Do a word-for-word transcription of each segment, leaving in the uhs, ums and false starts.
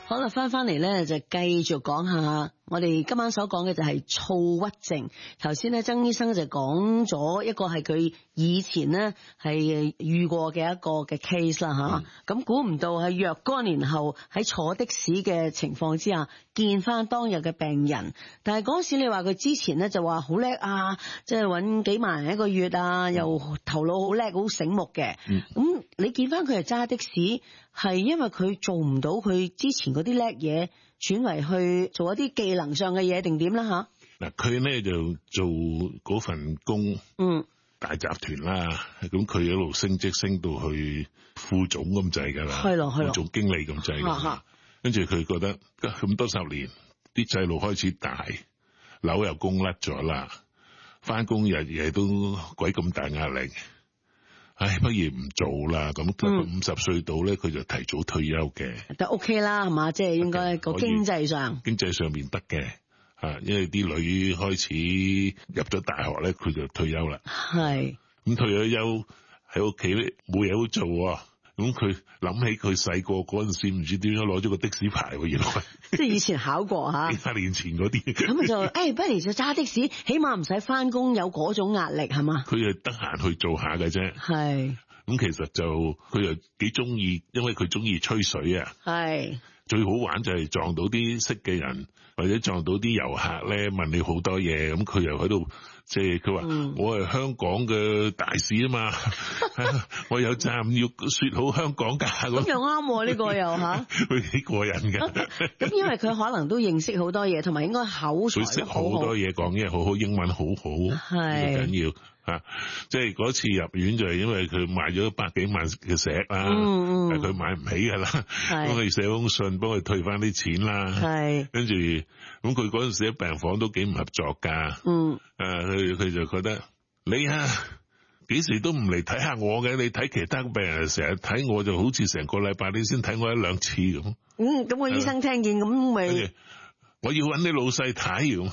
好啦，翻翻嚟咧就繼續講下，我哋今晚所講嘅就係躁鬱症。頭先咧曾醫生就講咗一個係佢以前咧係遇過嘅一個嘅 case 啦吓，咁估唔到係若干年後喺坐的士嘅情況之下見翻當日嘅病人，但係嗰時你話佢之前咧就話好叻啊，即係搵幾萬人一個月啊，又頭腦好叻好醒目嘅，咁、嗯、你見翻佢係揸的士，係因為佢做唔到佢之前嗰啲叻嘢，轉為去做一啲技能上嘅嘢定點啦吓？ 嗱，佢咧就做嗰份工，嗯，大集團啦，咁佢一路升職升到去副總咁滯噶啦， 係咯係咯， 總經理咁滯噶，跟住佢覺得咁多十年，啲細路開始大，樓又供甩咗啦，翻工日日都鬼咁大壓力。唉，不如唔做啦。咁五十歲到咧，佢就提早退休嘅， 都 OK 啦，係嘛？即係應該個經濟上， 經濟上面得嘅，啊，因為啲女開始入咗大學咧，佢就退休啦。係咁退咗休喺屋企咧，冇嘢好做啊。咁佢諗起佢細個嗰陣時，唔知點樣攞咗個的士牌喎，原來即係以前考過吓， 幾廿年前嗰啲。咁就誒，不如就揸的士，起碼唔使翻工有嗰種壓力，係嘛？佢係得閒去做下嘅啫。係咁，其實就佢又幾中意，因為佢中意吹水啊。係最好玩就係撞到啲識嘅人，或者撞到啲遊客咧，問你好多嘢，咁佢又喺度。即係佢話我係香港嘅大使啊嘛，我有責任要說好香港噶。咁又啱呢個又吓，佢幾過癮噶。咁因為佢可能都認識好多嘢，同埋應該口才佢識好多嘢，講嘢好好，英文好好，係緊要吓。即係嗰次入院就係因為佢賣咗百幾萬嘅石啦，嗯、但係佢買唔起噶啦，幫佢寫封信，幫佢退翻啲錢啦。係跟住咁佢嗰陣時喺病房都幾唔合作噶。嗯。誒，佢佢就覺得你啊，幾時都唔嚟睇下我嘅，你睇其他病人成日睇我，就好似成個禮拜你先睇我一兩次咁。嗯，咁個醫生聽見咁咪，我要揾你老細睇咁。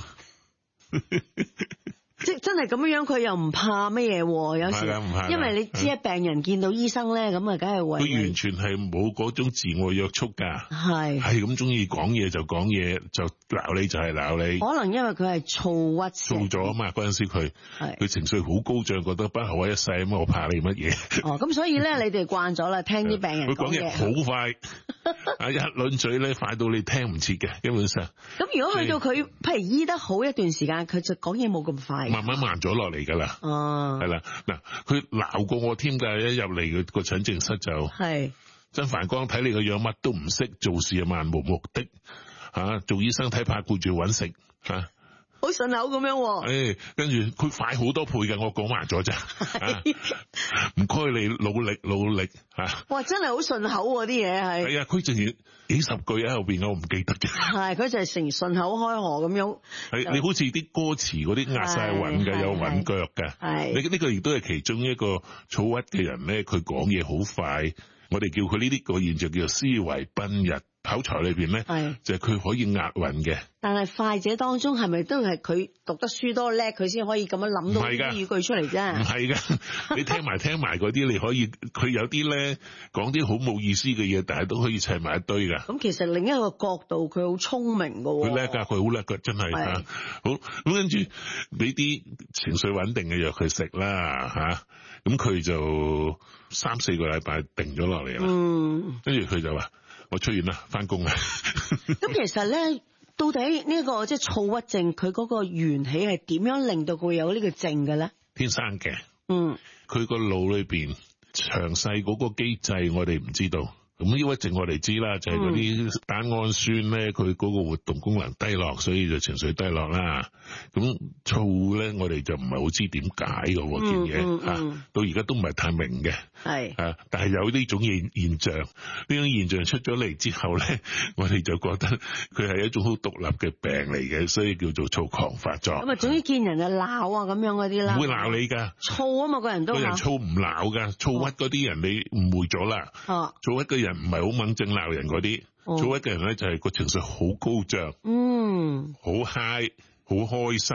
即真係咁樣，佢又唔怕咩嘢？有時因為你知啊，病人見到醫生咧，咁啊，梗係為佢完全係冇嗰種自我約束噶，係係咁中意講嘢就講嘢，就鬧你就係鬧你。 可能因為佢係躁鬱症， 躁咗啊嘛，嗰陣時佢佢情緒好高漲，覺得不可一世啊嘛，我怕你乜嘢？ 哦，咁所以咧，你哋慣咗啦，聽啲病人講嘢好快，啊一輪嘴咧快到你聽唔切嘅，基本上。 咁如果去到佢譬如醫得好一段時間，佢就講嘢冇咁快。 慢慢慢咗落嚟噶啦，哦，係啦，嗱，佢鬧過我添噶，一入嚟佢個診症室就係曾繁光，睇你個樣乜都唔識，做事又漫無目的，吓、啊、做醫生睇怕顧住搵食，吓、啊。 好順口咁樣，誒、 哎，跟住佢快好多倍嘅，我講埋咗咋，唔該你努力努力吓。啊、哇， 真係好順口啲嘢係。 係啊，佢仲要幾十句喺後邊，我唔記得嘅。係， 佢就係成順口開河咁樣。 係，你好似啲歌詞嗰啲壓晒韻嘅，有韻腳嘅。係，你呢個亦都係其中一個躁鬱嘅人咧，佢講嘢好快，我哋叫佢呢啲個現象叫做思維奔逸。口才裏邊咧，就係佢可以押韻嘅。 但係快者當中係咪都係佢讀得書多叻，佢先可以咁樣諗到啲語句出嚟啫？ 唔係噶，你聽埋聽埋嗰啲，你可以佢有啲咧講啲好冇意思嘅嘢，但係都可以砌埋一堆噶。咁其實另一個角度，佢好聰明噶。 佢叻噶，佢好叻噶，真係吓。好咁跟住俾啲情緒穩定嘅藥佢食啦，吓咁佢就三四個禮拜定咗落嚟啦。嗯，跟住佢就話。我出院啦，翻工啦。 咁其實咧，到底呢、這個即係躁鬱症，佢嗰個緣起係點樣令到佢有呢個症嘅咧？ 天生嘅，嗯，佢個腦裏邊詳細嗰個機制，我哋唔知道。咁抑鬱症我哋知啦，就係嗰啲膽氨酸咧，佢嗰個活動功能低落，所以就情緒低落啦。咁躁咧，我哋就唔係好知點解嘅件嘢吓，到而家都唔係太明嘅。係啊，但係有呢種現現象，呢種現象出咗嚟之後咧，我哋就覺得佢係一種好獨立嘅病嚟嘅，所以叫做躁狂發作。 咁啊，總之見人就鬧啊，咁樣嗰啲啦。 唔會鬧你噶， 躁啊嘛，個人都個人躁唔鬧噶，躁鬱嗰啲人你誤會咗啦。哦，躁鬱嘅人唔係好猛正鬧人嗰啲，躁鬱嘅人咧就係個情緒好高漲，嗯，好 high，好開心，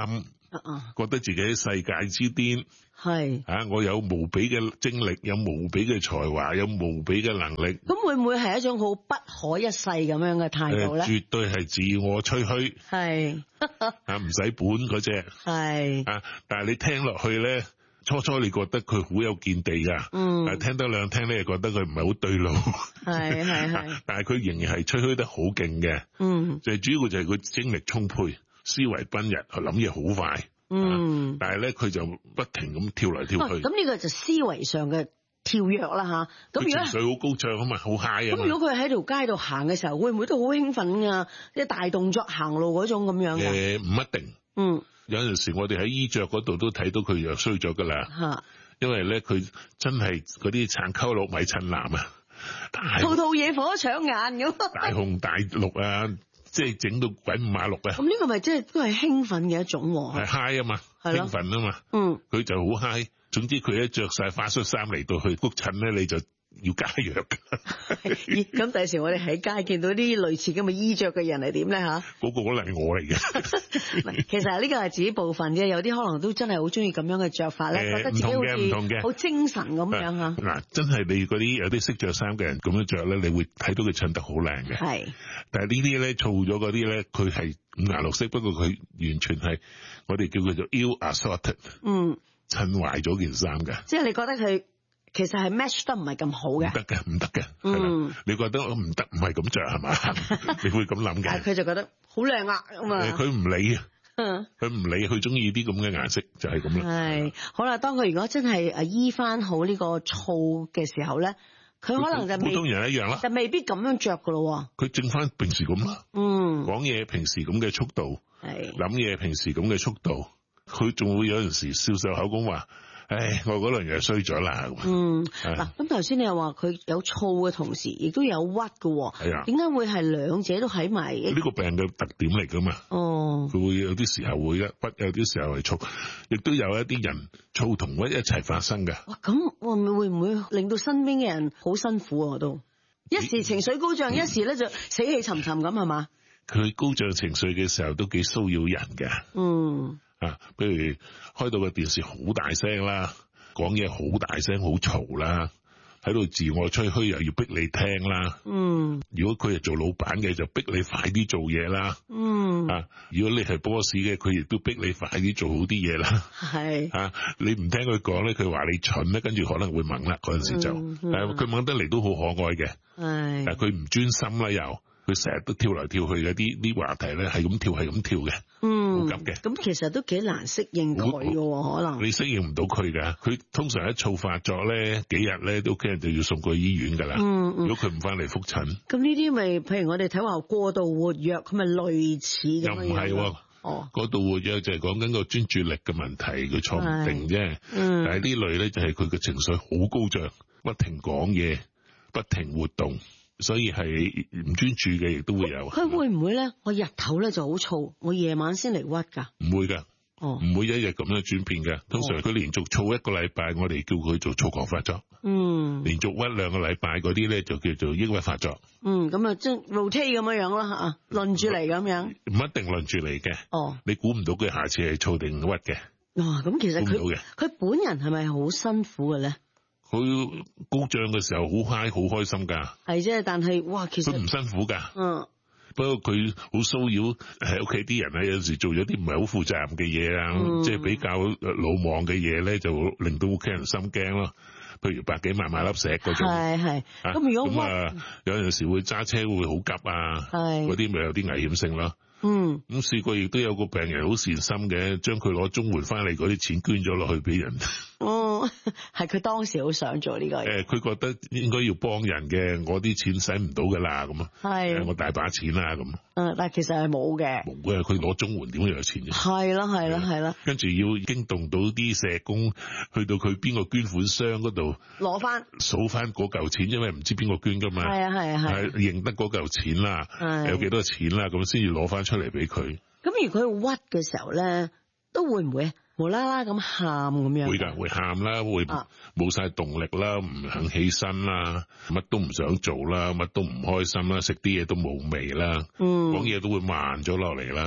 啊，覺得自己喺世界之巔， 係啊，我有無比嘅精力，有無比嘅才華，有無比嘅能力。 咁會唔會係一種好不可一世咁樣嘅態度咧？ 絕對係自我吹噓， 係啊，唔使本嗰隻， 係啊，但係你聽落去咧，初初你覺得佢好有見地噶，嗯，但係聽得兩聽咧，又覺得佢唔係好對路， 係係係， 但係佢仍然係吹噓得好勁嘅，嗯，就係主要就係佢精力充沛，思維奔逸，佢諗嘢好快，嗯，但係咧佢就不停咁跳嚟跳去， 咁呢個就思維上嘅跳躍啦吓，咁如果情緒好高漲啊嘛，好 high 啊， 咁如果佢喺條街度行嘅時候，會唔會都好興奮噶？即係大動作行路嗰種咁樣嘅？ 誒，唔一定，嗯。有陣時我哋喺衣着嗰度都睇到佢又衰咗噶啦，因為咧佢真係嗰啲橙溝綠米襯藍啊， 套套嘢火搶眼咁， 大紅大綠啊，即係整到鬼五馬六啊！ 咁呢個咪即係都係興奮嘅一種，係 high 啊嘛，興奮啊嘛，嗯，佢就好 high。總之佢一着晒花恤衫嚟到去覆診咧，你就要加藥㗎。 咁第時我哋喺街見到啲類似咁嘅衣着嘅人係點咧吓？ 嗰個可能係我嚟嘅。 其實呢個係自己部分嘅，有啲可能都真係好中意咁樣嘅着法咧， 欸， 覺得自己好似好精神咁樣吓。嗱， 真係你嗰啲有啲識着衫嘅人咁樣着咧，你會睇到佢襯得好靚嘅。係，但係呢啲咧燥咗嗰啲咧，佢係五顏六色，不過佢完全係我哋叫佢做 ill assorted，嗯，襯壞咗件衫嘅。即係你覺得佢其實係 match 得唔係咁好嘅，唔得嘅，唔得嘅，嗯，你覺得我唔得，唔係咁着係嘛？你會咁諗嘅。但係佢就覺得好靚啊咁啊。佢唔理啊，佢唔理，佢中意啲咁嘅顏色就係咁啦。係，好啦，當佢如果真係誒醫翻好呢個燥嘅時候咧，佢可能就普通人一樣啦，就未必咁樣着噶咯。佢正翻平時咁啦，嗯，講嘢平時咁嘅速度，係諗嘢平時咁嘅速度，佢仲會有陣時笑笑口講話。唉，我嗰輪又衰咗啦。嗯，嗱，咁頭先你又話佢有燥嘅同時，亦都有鬱嘅。係啊。點解會係兩者都喺埋？呢個病嘅特點嚟噶嘛。哦。佢會有啲時候會一鬱，有啲時候係燥，亦都有一啲人燥同鬱一齊發生嘅。哇，咁會會唔會令到身邊嘅人好辛苦啊？都一時情緒高漲，嗯、一時咧就死氣沉沉咁，係嘛？佢高漲情緒嘅時候都幾騷擾人嘅。嗯。啊，譬如開到個電視好大聲啦，講嘢好大聲，好嘈啦，喺度自我吹噓又要逼你聽啦。嗯，如果佢係做老闆嘅，就逼你快啲做嘢啦。嗯，啊，如果你係 boss 嘅，佢亦都逼你快啲做好啲嘢啦。係，啊，你唔聽佢講咧，佢話你蠢咧，跟住可能會掹啦。嗰陣時就，誒、嗯，佢、嗯、掹得嚟都好可愛嘅。係，但係佢唔專心啦又。佢成日都跳嚟跳去嘅，啲啲話題咧係咁跳係咁跳嘅，嗯，好急嘅。咁其實都幾難適應佢嘅，可能你適應唔到佢㗎。佢通常一燥發作咧，幾日咧都屋企人就要送過醫院㗎啦。嗯嗯，如果佢唔翻嚟覆診，咁呢啲咪譬如我哋睇話過度活躍，佢咪類似咁樣。又唔係喎，哦，過度活躍就係講緊個專注力嘅問題，佢坐唔定啫。嗯，但係呢類咧就係佢嘅情緒好高漲，不停講嘢，不停活動。所以係唔專注嘅，亦都會有。佢會唔會咧？我日頭咧就好燥，我夜晚先嚟鬱㗎。唔會㗎，哦，唔會一日咁樣轉變㗎。通常佢連續燥一個禮拜，我哋叫佢做躁狂發作。嗯，連續鬱兩個禮拜嗰啲咧，就叫做抑鬱發作。嗯，咁啊，即係 rotate 咁樣樣啦嚇，輪住嚟咁樣。唔一定輪住嚟嘅。哦，你估唔到佢下次係燥定鬱嘅。哇，咁其實佢佢本人係咪好辛苦嘅咧？佢高漲嘅時候好嗨，好開心㗎。係啫，但係哇，其實佢唔辛苦㗎。嗯。不過佢好騷擾喺屋企啲人咧，有時做咗啲唔係好負責任嘅嘢啊，嗯、即係比較魯莽嘅嘢咧，就令到屋企人心驚咯。譬如百幾萬買粒石嗰種。係係。咁如果咁啊，有陣時會揸車會好急啊。係。嗰啲咪有啲危險性咯。嗯。咁試過亦都有個病人好善心嘅，將佢攞綜援翻嚟嗰啲錢捐咗落去俾人。哦，係佢當時好想做呢個嘢。誒，佢覺得應該要幫人嘅，我啲錢使唔到噶啦，咁啊，係，我大把錢啦，咁。嗯，但係其實係冇嘅。冇嘅，佢攞綜援點會有錢啫？係啦，係啦，係啦。跟住要驚動到啲社工，去到佢邊個捐款箱嗰度攞翻，數翻嗰嚿錢，因為唔知邊個捐噶嘛。係啊，係啊，係。認得嗰嚿錢啦，有幾多錢啦，咁先至攞翻出嚟俾佢。咁如果佢屈嘅時候咧，都會唔會啊？無啦啦咁喊咁樣，會噶，會喊啦，會冇晒動力啦，唔肯起身啦，乜都唔想做啦，乜都唔開心啦，食啲嘢都冇味啦，講嘢都會慢咗落嚟啦。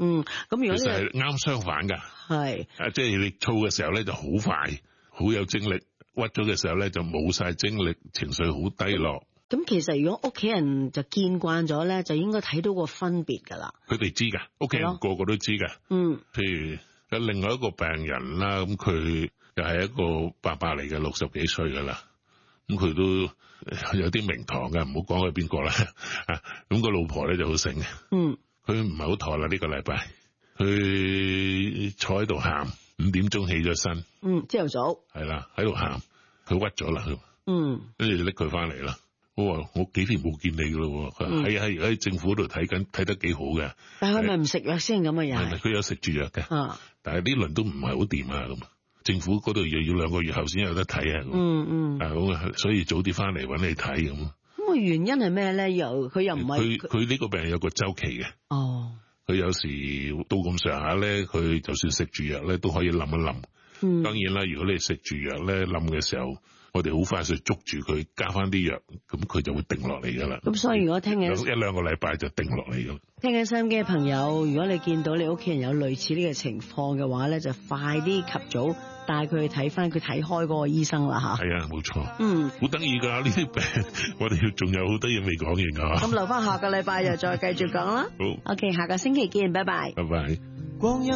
嗯，咁如果其實係啱相反㗎。 係啊，即係你燥嘅時候咧就好快，好有精力；屈咗嘅時候咧就冇晒精力，情緒好低落。 咁其實如果屋企人就見慣咗咧，就應該睇到個分別㗎啦。 佢哋知㗎，屋企人個個都知㗎。嗯，譬如有另外一個病人啦，咁佢又係一個伯伯嚟嘅，六十幾歲㗎啦。咁佢都有啲名堂㗎，唔好講佢邊個啦。啊，咁個老婆咧就好醒嘅。嗯，佢唔係好妥啦呢個禮拜，佢坐喺度喊，五點鐘起咗身。 嗯，朝頭早。係啦，喺度喊，佢屈咗啦。嗯，跟住就拎佢翻嚟啦。我話我幾年冇見你噶咯，喺喺喺政府度睇緊，睇得幾好嘅。 但係佢咪唔食藥先咁嘅人？ 佢有食住藥嘅，啊、但係呢輪都唔係好掂啊咁。政府嗰度又要兩個月後先有得睇啊。嗯嗯。啊咁，所以早啲翻嚟揾你睇咁。 咁個原因係咩咧？又佢又唔係佢佢呢個病有個周期嘅。 哦。 佢有時到咁上下咧，佢就算食住藥咧，都可以冧一冧。嗯。當然啦，如果你食住藥咧冧嘅時候，我哋好快就捉住佢，加翻啲藥，咁佢就會定落嚟噶啦。 咁所以如果聽緊一兩個禮拜就定落嚟噶啦。 聽緊收音機嘅朋友，如果你見到你屋企人有類似呢個情況嘅話咧，就快啲及早帶佢去睇翻佢睇開嗰個醫生啦吓。 係啊，冇錯。嗯，好得意噶呢啲病，我哋仲有好多嘢未講完噶。 咁留翻下個禮拜就再繼續講啦。 好。 OK，下個星期見，拜拜。 拜拜。